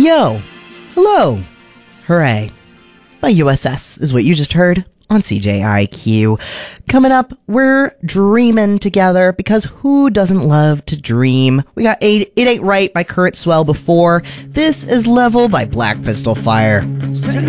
Yo, hello, hooray. By USS is what you just heard on CJIQ. Coming up, we're dreaming together because who doesn't love to dream? We got It Ain't Right by Kurt Swell before. This is Level by Black Pistol Fire.